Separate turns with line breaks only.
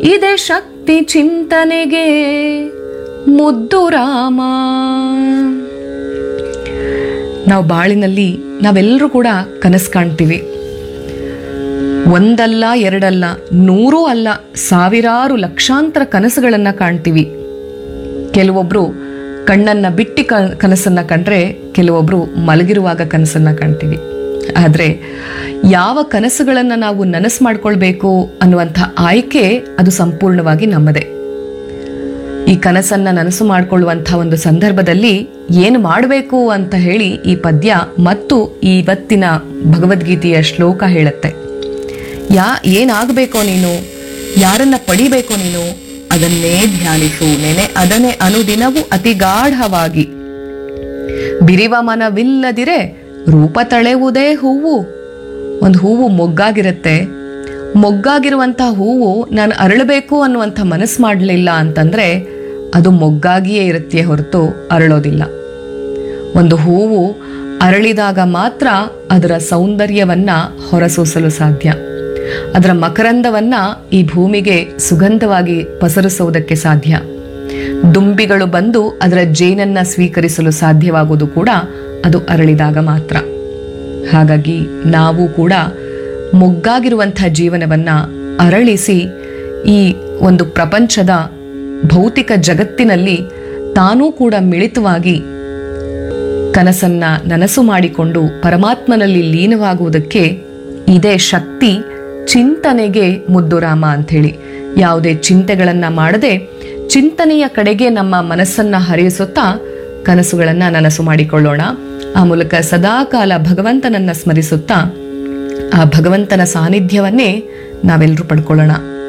ಇದೇ ಶಕ್ತಿ ಚಿಂತನೆಗೆ ಮುದ್ದು ರಾಮ. ನಾವು ಬಾಳಿನಲ್ಲಿ ನಾವೆಲ್ಲರೂ ಕೂಡ ಕನಸು ಕಾಣ್ತೀವಿ. ಒಂದಲ್ಲ ಎರಡಲ್ಲ, 100 ಅಲ್ಲ, ಸಾವಿರಾರು ಲಕ್ಷಾಂತರ ಕನಸುಗಳನ್ನ ಕಾಣ್ತೀವಿ. ಕೆಲವೊಬ್ರು ಕಣ್ಣನ್ನ ಬಿಟ್ಟಿ ಕನಸನ್ನ ಕಂಡ್ರೆ, ಕೆಲವೊಬ್ರು ಮಲಗಿರುವಾಗ ಕನಸನ್ನ ಕಾಣ್ತೀವಿ. ಆದರೆ ಯಾವ ಕನಸುಗಳನ್ನು ನಾವು ನನಸು ಮಾಡ್ಕೊಳ್ಬೇಕು ಅನ್ನುವಂಥ ಆಯ್ಕೆ ಅದು ಸಂಪೂರ್ಣವಾಗಿ ನಮ್ಮದೇ. ಈ ಕನಸನ್ನ ನನಸು ಮಾಡಿಕೊಳ್ಳುವಂಥ ಒಂದು ಸಂದರ್ಭದಲ್ಲಿ ಏನು ಮಾಡಬೇಕು ಅಂತ ಹೇಳಿ ಈ ಪದ್ಯ ಮತ್ತು ಇವತ್ತಿನ ಭಗವದ್ಗೀತೆಯ ಶ್ಲೋಕ ಹೇಳುತ್ತೆ. ಏನಾಗಬೇಕೋ ನೀನು, ಯಾರನ್ನ ಪಡಿಬೇಕೋ ನೀನು, ಅದನ್ನೇ ಧ್ಯಾನಿಸು, ನೆನೆ ಅದನ್ನೇ ಅನುದಿನವೂ ಅತಿ ಗಾಢವಾಗಿ. ಬಿರಿವ ಮನವಿಲ್ಲದಿರೆ ರೂಪ ತಳೆವುದೇ ಹೂವು. ಒಂದು ಹೂವು ಮೊಗ್ಗಾಗಿರುತ್ತೆ, ಮೊಗ್ಗಾಗಿರುವಂಥ ಹೂವು ನಾನು ಅರಳಬೇಕು ಅನ್ನುವಂಥ ಮನಸ್ಸು ಮಾಡಲಿಲ್ಲ ಅಂತಂದ್ರೆ ಅದು ಮೊಗ್ಗಾಗಿಯೇ ಇರುತ್ತೆ ಹೊರತು ಅರಳೋದಿಲ್ಲ. ಒಂದು ಹೂವು ಅರಳಿದಾಗ ಮಾತ್ರ ಅದರ ಸೌಂದರ್ಯವನ್ನ ಹೊರಸೂಸಲು ಸಾಧ್ಯ. ಅದರ ಮಕರಂದವನ್ನ ಈ ಭೂಮಿಗೆ ಸುಗಂಧವಾಗಿ ಪಸರಿಸುವುದಕ್ಕೆ ಸಾಧ್ಯ. ದುಂಬಿಗಳು ಬಂದು ಅದರ ಜೇನನ್ನ ಸ್ವೀಕರಿಸಲು ಸಾಧ್ಯವಾಗುವುದು ಕೂಡ ಅದು ಅರಳಿದಾಗ ಮಾತ್ರ. ಹಾಗಾಗಿ ನಾವು ಕೂಡ ಮೊಗ್ಗಾಗಿರುವಂಥ ಜೀವನವನ್ನ ಅರಳಿಸಿ ಈ ಒಂದು ಪ್ರಪಂಚದ ಭೌತಿಕ ಜಗತ್ತಿನಲ್ಲಿ ತಾನೂ ಕೂಡ ಮಿಳಿತವಾಗಿ ಕನಸನ್ನ ನನಸು ಮಾಡಿಕೊಂಡು ಪರಮಾತ್ಮನಲ್ಲಿ ಲೀನವಾಗುವುದಕ್ಕೆ ಇದೇ ಶಕ್ತಿ ಚಿಂತನೆಗೆ ಮುದ್ದು ರಾಮ ಅಂಥೇಳಿ. ಯಾವುದೇ ಚಿಂತೆಗಳನ್ನ ಮಾಡದೆ ಚಿಂತನೆಯ ಕಡೆಗೆ ನಮ್ಮ ಮನಸ್ಸನ್ನ ಹರಿಸುತ್ತಾ ಕನಸುಗಳನ್ನ ನನಸು ಮಾಡಿಕೊಳ್ಳೋಣ. ಆ ಮೂಲಕ ಸದಾಕಾಲ ಭಗವಂತನನ್ನ ಸ್ಮರಿಸುತ್ತಾ ಆ ಭಗವಂತನ ಸಾನ್ನಿಧ್ಯವನ್ನೇ ನಾವೆಲ್ಲರೂ ಪಡ್ಕೊಳ್ಳೋಣ.